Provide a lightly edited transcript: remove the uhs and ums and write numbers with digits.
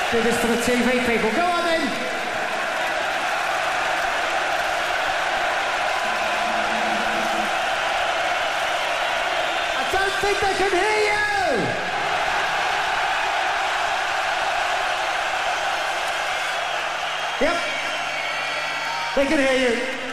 Do this for the TV people. Go on then. I don't think they can hear you. Yep. They can hear you.